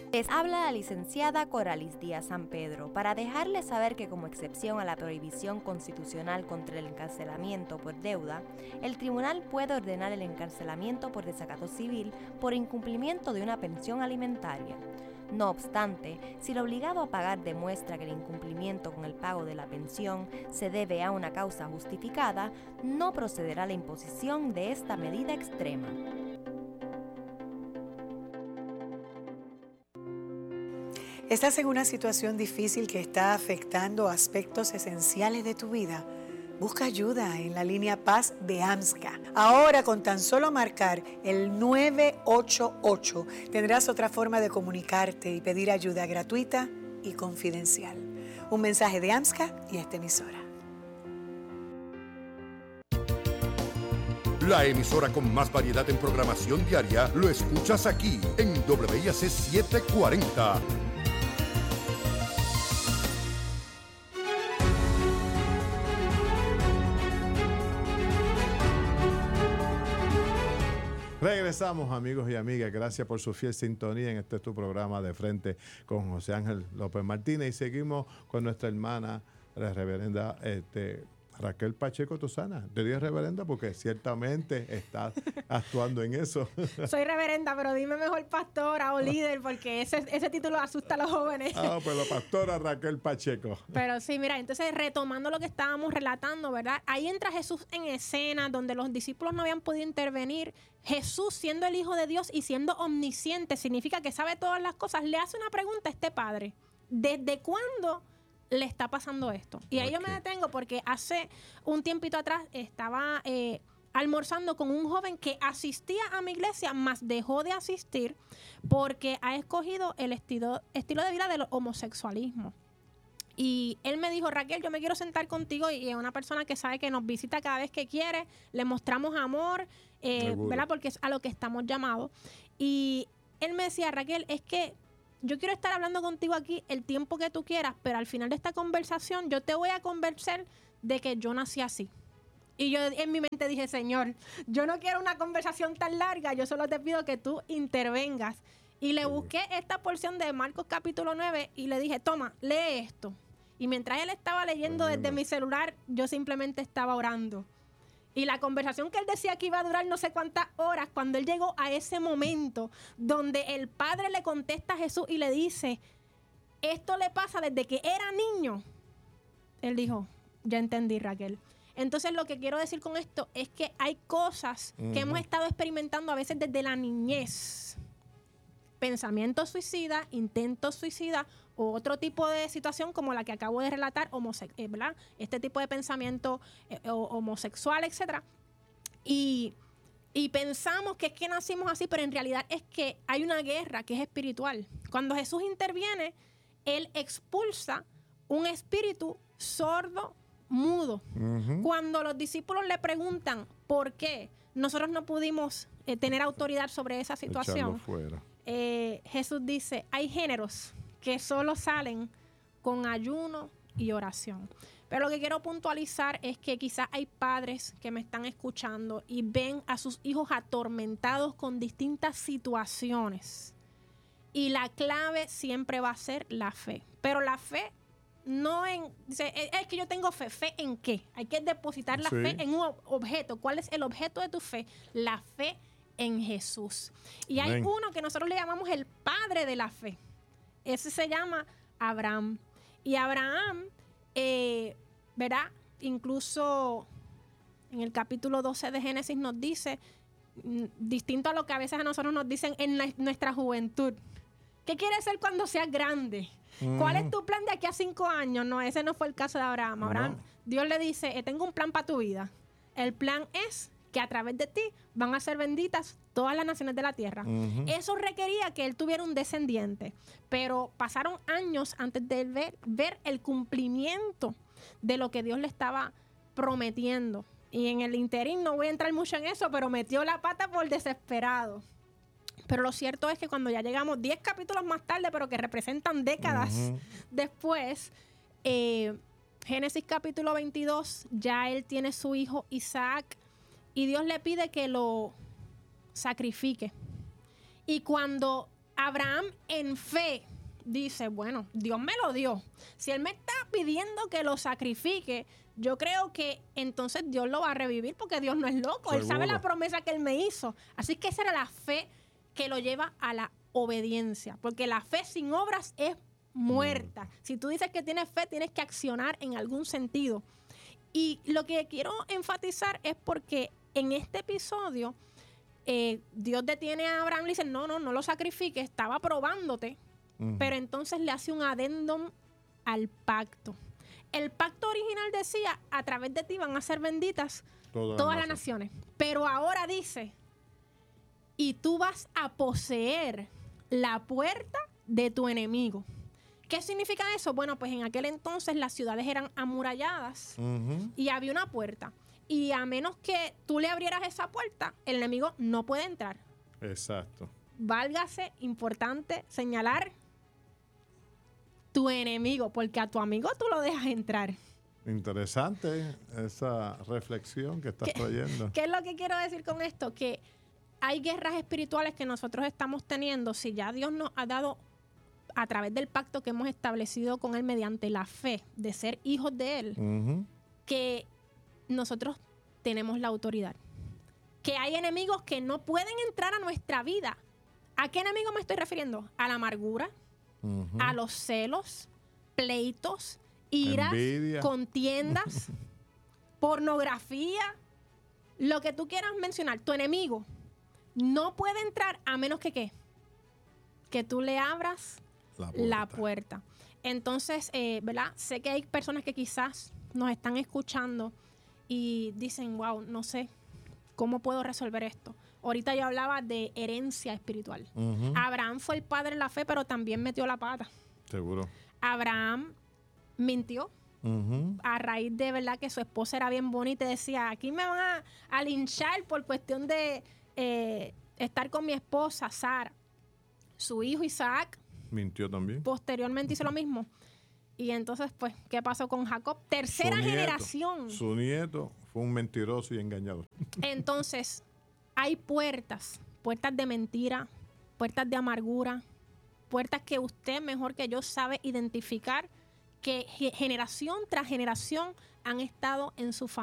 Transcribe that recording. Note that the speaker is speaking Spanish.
Les habla la licenciada Coralis Díaz San Pedro para dejarles saber que como excepción a la prohibición constitucional contra el encarcelamiento por deuda, el tribunal puede ordenar el encarcelamiento por desacato civil por incumplimiento de una pensión alimentaria. No obstante, si el obligado a pagar demuestra que el incumplimiento con el pago de la pensión se debe a una causa justificada, no procederá la imposición de esta medida extrema. ¿Estás en una situación difícil que está afectando aspectos esenciales de tu vida? Busca ayuda en la línea Paz de AMSCA. Ahora, con tan solo marcar el 988, tendrás otra forma de comunicarte y pedir ayuda gratuita y confidencial. Un mensaje de AMSCA y esta emisora. La emisora con más variedad en programación diaria lo escuchas aquí en WIAC 740. Regresamos, amigos y amigas. Gracias por su fiel sintonía en este tu programa De Frente con José Ángel López Martínez. Y seguimos con nuestra hermana, la reverenda Raquel Pacheco Tosana. Te digo reverenda porque ciertamente estás actuando en eso. Soy reverenda, pero dime mejor pastora o líder, porque ese título asusta a los jóvenes. Pues la pastora Raquel Pacheco. Pero sí, mira, entonces retomando lo que estábamos relatando, ¿verdad? Ahí entra Jesús en escena, donde los discípulos no habían podido intervenir. Jesús, siendo el Hijo de Dios y siendo omnisciente, significa que sabe todas las cosas, le hace una pregunta a este padre. ¿Desde cuándo le está pasando esto? Y ahí yo me detengo porque hace un tiempito atrás estaba almorzando con un joven que asistía a mi iglesia, más dejó de asistir porque ha escogido el estilo de vida del homosexualismo. Y él me dijo: Raquel, yo me quiero sentar contigo, y es una persona que sabe que nos visita cada vez que quiere, le mostramos amor, ¿verdad? Porque es a lo que estamos llamados. Y él me decía: Raquel, es que yo quiero estar hablando contigo aquí el tiempo que tú quieras, pero al final de esta conversación yo te voy a convencer de que yo nací así. Y yo en mi mente dije: Señor, yo no quiero una conversación tan larga, yo solo te pido que tú intervengas. Y le busqué esta porción de Marcos capítulo 9 y le dije: toma, lee esto. Y mientras él estaba leyendo desde mi celular, yo simplemente estaba orando. Y la conversación que él decía que iba a durar no sé cuántas horas, cuando él llegó a ese momento donde el padre le contesta a Jesús y le dice: esto le pasa desde que era niño. Él dijo: ya entendí, Raquel. Entonces lo que quiero decir con esto es que hay cosas que hemos estado experimentando a veces desde la niñez. Pensamientos suicidas, intentos suicidas o otro tipo de situación como la que acabo de relatar, ¿verdad? Este tipo de pensamiento homosexual, etc. Y pensamos que es que nacimos así, pero en realidad es que hay una guerra que es espiritual. Cuando Jesús interviene, Él expulsa un espíritu sordo, mudo. Cuando los discípulos le preguntan por qué nosotros no pudimos tener autoridad sobre esa situación, Jesús dice: hay géneros que solo salen con ayuno y oración. Pero lo que quiero puntualizar es que quizás hay padres que me están escuchando y ven a sus hijos atormentados con distintas situaciones. Y la clave siempre va a ser la fe. Pero la fe no dice, es que yo tengo fe. ¿Fe en qué? Hay que depositar la fe en un objeto. ¿Cuál es el objeto de tu fe? La fe en Jesús. Y hay uno que nosotros le llamamos el padre de la fe. Ese se llama Abraham. Y Abraham, ¿verdad? Incluso en el capítulo 12 de Génesis nos dice, distinto a lo que a veces a nosotros nos dicen en nuestra juventud: ¿qué quieres ser cuando seas grande? ¿Cuál es tu plan de aquí a 5 años? No, ese no fue el caso de Abraham. Abraham, Dios le dice: tengo un plan para tu vida. El plan es que a través de ti van a ser benditas todas las naciones de la tierra. Eso requería que él tuviera un descendiente, pero pasaron años antes de él ver el cumplimiento de lo que Dios le estaba prometiendo. Y en el interín, no voy a entrar mucho en eso, pero metió la pata por desesperado. Pero lo cierto es que cuando ya llegamos 10 capítulos más tarde, pero que representan décadas después, Génesis capítulo 22, ya él tiene su hijo Isaac, y Dios le pide que lo sacrifique. Y cuando Abraham en fe dice, bueno, Dios me lo dio. Si Él me está pidiendo que lo sacrifique, yo creo que entonces Dios lo va a revivir porque Dios no es loco. Él sabe la promesa que Él me hizo. Así que esa era la fe que lo lleva a la obediencia. Porque la fe sin obras es muerta. Si tú dices que tienes fe, tienes que accionar en algún sentido. Y lo que quiero enfatizar es porque en este episodio Dios detiene a Abraham y le dice, no lo sacrifiques, estaba probándote. Pero entonces le hace un adendum al pacto. El pacto original decía, a través de ti van a ser benditas todas las naciones. Pero ahora dice, y tú vas a poseer la puerta de tu enemigo. ¿Qué significa eso? Bueno, pues en aquel entonces las ciudades eran amuralladas y había una puerta. Y a menos que tú le abrieras esa puerta, el enemigo no puede entrar. Exacto. Válgase, importante señalar tu enemigo, porque a tu amigo tú lo dejas entrar. Interesante esa reflexión que estás trayendo. ¿Qué es lo que quiero decir con esto? Que hay guerras espirituales que nosotros estamos teniendo. Si ya Dios nos ha dado, a través del pacto que hemos establecido con Él mediante la fe de ser hijos de Él, que nosotros tenemos la autoridad. Que hay enemigos que no pueden entrar a nuestra vida. ¿A qué enemigo me estoy refiriendo? A la amargura, a los celos, pleitos, iras, envidia, contiendas, pornografía, lo que tú quieras mencionar. Tu enemigo no puede entrar a menos que ¿qué? Que tú le abras la puerta. Entonces, ¿verdad? Sé que hay personas que quizás nos están escuchando y dicen, wow, no sé cómo puedo resolver esto. Ahorita yo hablaba de herencia espiritual. Abraham fue el padre de la fe, pero también metió la pata. Seguro. Abraham mintió a raíz de verdad que su esposa era bien bonita y decía, aquí me van a linchar por cuestión de estar con mi esposa, Sara. Su hijo Isaac mintió también. Posteriormente hizo lo mismo. Y entonces, pues, ¿qué pasó con Jacob? Tercera generación. Su nieto fue un mentiroso y engañador. Entonces, hay puertas de mentira, puertas de amargura, puertas que usted mejor que yo sabe identificar que generación tras generación han estado en su familia.